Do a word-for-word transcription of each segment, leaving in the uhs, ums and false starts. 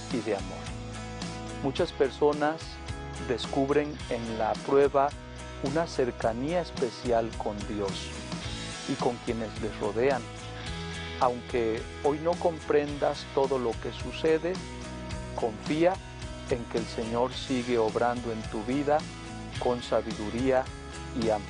y de amor. Muchas personas descubren en la prueba una cercanía especial con Dios y con quienes les rodean. Aunque hoy no comprendas todo lo que sucede, confía en que el Señor sigue obrando en tu vida con sabiduría y amor.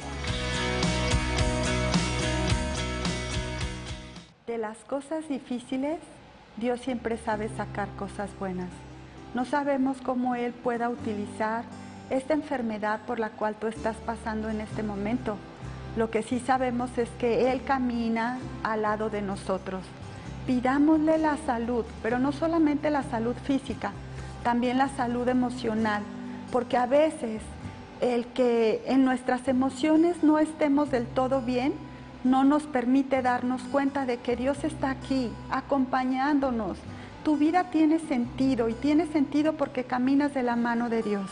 De las cosas difíciles, Dios siempre sabe sacar cosas buenas. No sabemos cómo Él pueda utilizar esta enfermedad por la cual tú estás pasando en este momento. Lo que sí sabemos es que Él camina al lado de nosotros. Pidámosle la salud, pero no solamente la salud física, también la salud emocional, porque a veces el que en nuestras emociones no estemos del todo bien, no nos permite darnos cuenta de que Dios está aquí, acompañándonos. Tu vida tiene sentido, y tiene sentido porque caminas de la mano de Dios.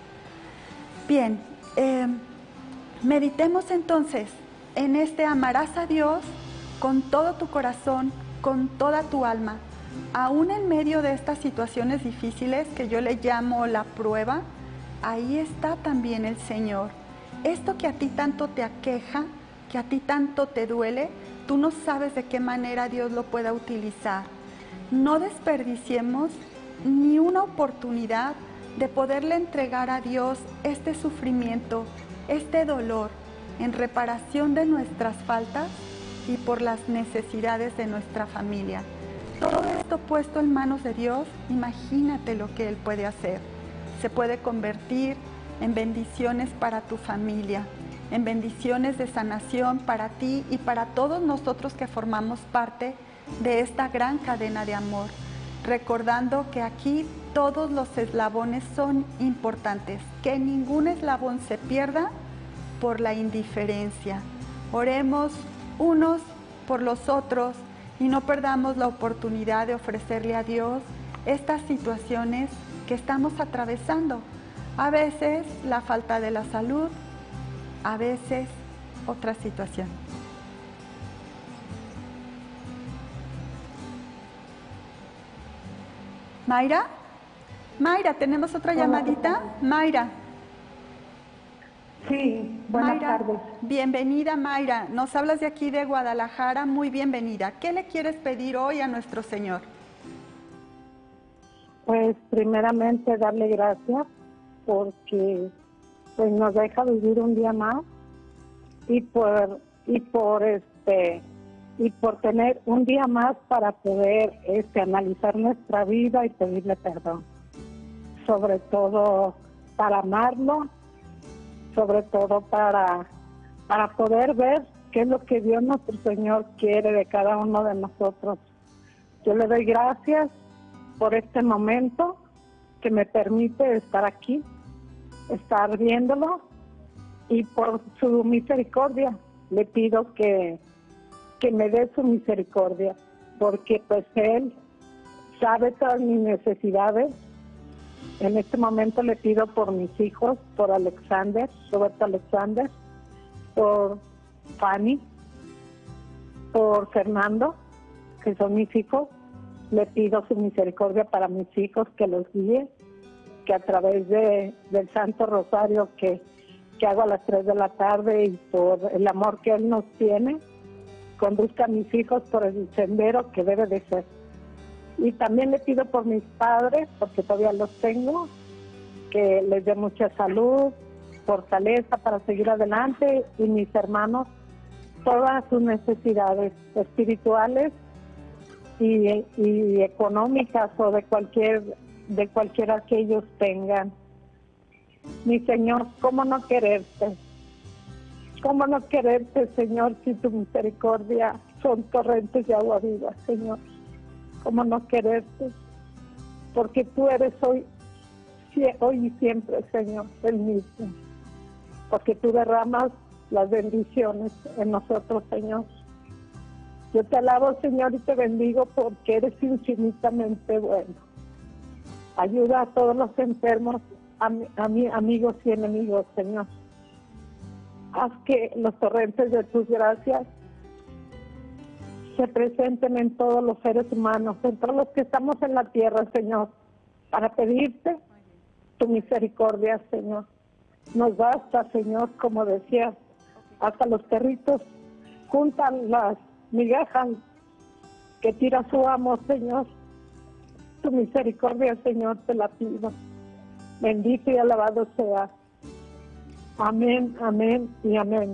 Bien, eh, meditemos entonces en este: amarás a Dios con todo tu corazón, con toda tu alma. Aún en medio de estas situaciones difíciles que yo le llamo la prueba, ahí está también el Señor. Esto que a ti tanto te aqueja, que a ti tanto te duele, tú no sabes de qué manera Dios lo pueda utilizar. No desperdiciemos ni una oportunidad de poderle entregar a Dios este sufrimiento, este dolor, en reparación de nuestras faltas y por las necesidades de nuestra familia. Todo esto puesto en manos de Dios, imagínate lo que Él puede hacer. Se puede convertir en bendiciones para tu familia, en bendiciones de sanación para ti y para todos nosotros que formamos parte de esta gran cadena de amor, recordando que aquí todos los eslabones son importantes, que ningún eslabón se pierda por la indiferencia. Oremos unos por los otros y no perdamos la oportunidad de ofrecerle a Dios estas situaciones que estamos atravesando. A veces la falta de la salud, a veces otra situación. Mayra, Mayra, ¿tenemos otra llamadita? Mayra. Sí, buenas Mayra, tardes. Bienvenida, Mayra. Nos hablas de aquí de Guadalajara, muy bienvenida. ¿Qué le quieres pedir hoy a nuestro Señor? Pues primeramente darle gracias porque pues nos deja vivir un día más y por y por este y por tener un día más para poder este analizar nuestra vida y pedirle perdón. Sobre todo para amarlo, sobre todo para, para poder ver qué es lo que Dios nuestro Señor quiere de cada uno de nosotros. Yo le doy gracias por este momento que me permite estar aquí, estar viéndolo, y por su misericordia le pido que, que me dé su misericordia, porque pues Él sabe todas mis necesidades. En este momento le pido por mis hijos, por Alexander, Roberto Alexander, por Fanny, por Fernando, que son mis hijos. Le pido su misericordia para mis hijos, que los guíe, que a través de, del Santo Rosario que, que hago a las tres de la tarde y por el amor que Él nos tiene, conduzca a mis hijos por el sendero que debe de ser. Y también le pido por mis padres, porque todavía los tengo, que les dé mucha salud, fortaleza para seguir adelante, y mis hermanos, todas sus necesidades espirituales y, y económicas o de cualquier de cualquiera que ellos tengan. Mi Señor, ¿cómo no quererte? ¿Cómo no quererte, Señor, si tu misericordia son torrentes de agua viva, Señor? ¿Cómo no quererte? Porque tú eres hoy, hoy y siempre, Señor, el mismo. Porque tú derramas las bendiciones en nosotros, Señor. Yo te alabo, Señor, y te bendigo porque eres infinitamente bueno. Ayuda a todos los enfermos, a, mi, a mis amigos y enemigos, Señor. Haz que los torrentes de tus gracias se presenten en todos los seres humanos, en todos los que estamos en la tierra, Señor. para pedirte tu misericordia, Señor. Nos basta, Señor, como decías, hasta los perritos juntan las migajas que tira su amo, Señor. Tu misericordia, Señor, te la pido. Bendito y alabado sea. Amén, amén y amén.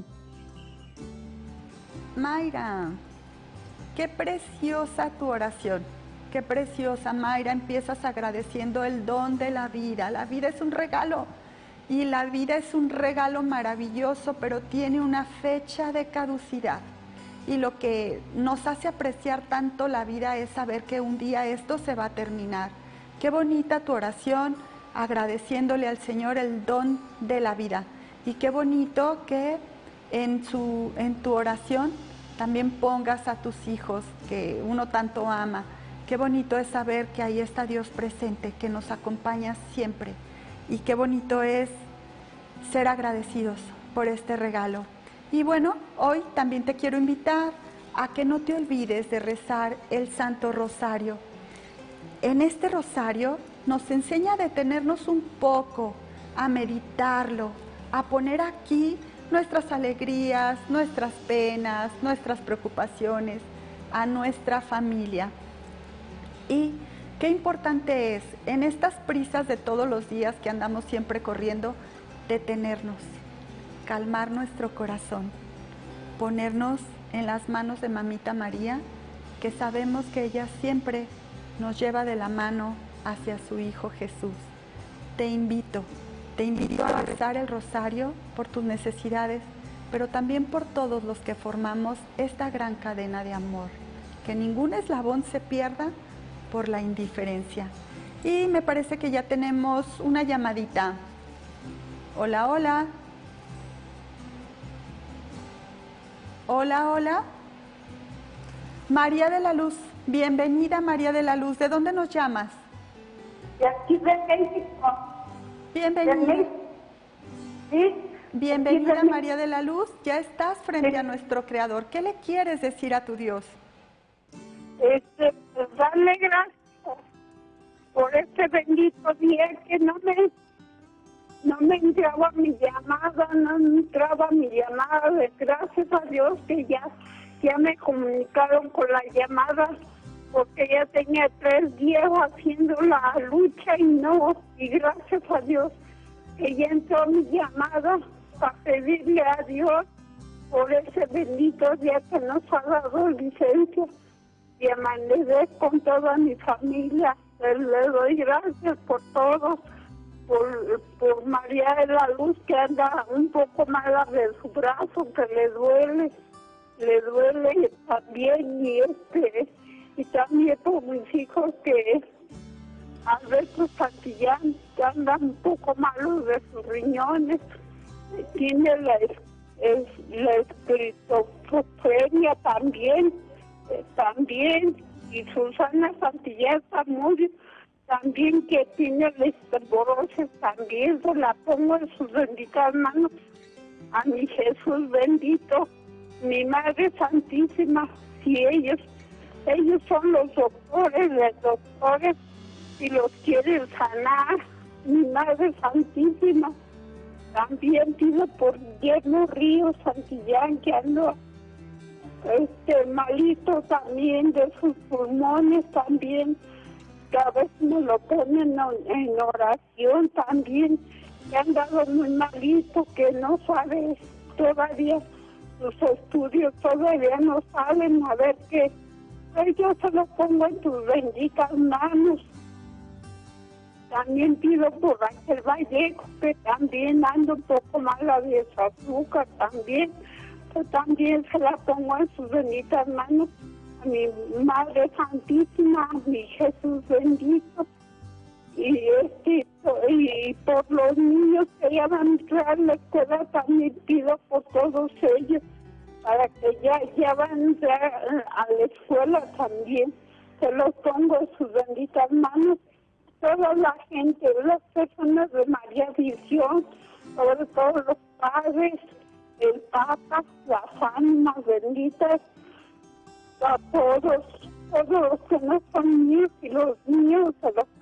Mayra, qué preciosa tu oración. Qué preciosa, Mayra. Empiezas agradeciendo el don de la vida. La vida es un regalo. Y la vida es un regalo maravilloso, pero tiene una fecha de caducidad. Y lo que nos hace apreciar tanto la vida es saber que un día esto se va a terminar. Qué bonita tu oración, agradeciéndole al Señor el don de la vida. Y qué bonito que en, su, en tu oración también pongas a tus hijos, que uno tanto ama. Qué bonito es saber que ahí está Dios presente, que nos acompaña siempre. Y qué bonito es ser agradecidos por este regalo. Y bueno, hoy también te quiero invitar a que no te olvides de rezar el Santo Rosario. En este rosario nos enseña a detenernos un poco, a meditarlo, a poner aquí nuestras alegrías, nuestras penas, nuestras preocupaciones, a nuestra familia. Y qué importante es, en estas prisas de todos los días que andamos siempre corriendo, detenernos, calmar nuestro corazón, ponernos en las manos de Mamita María, que sabemos que ella siempre nos lleva de la mano hacia su Hijo Jesús. Te invito, te invito a rezar el rosario por tus necesidades, pero también por todos los que formamos esta gran cadena de amor, que ningún eslabón se pierda por la indiferencia. Y me parece que ya tenemos una llamadita. Hola, hola. Hola, hola. María de la Luz, bienvenida María de la Luz. ¿De dónde nos llamas? De aquí de México. Bienvenida. ¿Sí? Bienvenida María de la Luz. Ya estás frente sí. a nuestro Creador. ¿Qué le quieres decir a tu Dios? Este, pues darle gracias por este bendito día que no me no me entraba mi llamada, no me entraba mi llamada. Gracias a Dios que ya, ya me comunicaron con la llamada, porque ya tenía tres días haciendo la lucha y no, y gracias a Dios que ya entró mi llamada para pedirle a Dios por ese bendito día que nos ha dado licencia y amanecer con toda mi familia. Le doy gracias por todo. Por, por María de la Luz, que anda un poco mala de su brazo, que le duele, le duele también, y este y también por mis hijos, que Alberto Santillán, que anda un poco malo de sus riñones, tiene la, es, la esquizofrenia también, eh, también, y Susana Santillán está muy también, que tiene la osteoporosis, también se la pongo en sus benditas manos a mi Jesús bendito, mi Madre Santísima. Si ellos, ellos son los doctores, los doctores, si los quieren sanar, mi Madre Santísima. También pido por Guillermo Ríos Santillán, que ando este malito también de sus pulmones también. A veces me lo ponen en oración también, que han dado muy malito, que no sabe todavía, sus estudios todavía no saben, a ver qué. Yo se lo pongo en tus benditas manos. También pido por Ángel Vallejo, que también anda un poco mala de su azúcar también, que también se la pongo en sus benditas manos. A mi Madre Santísima, a mi Jesús bendito, y, este, y por los niños que ya van a entrar a la escuela, también pido por todos ellos, para que ya, ya van a entrar a la escuela también. Se los pongo en sus benditas manos. Toda la gente, las personas de María Visión, sobre todo los padres, el Papa, las ánimas benditas, a todos, todos los que no son niños, y los niños se los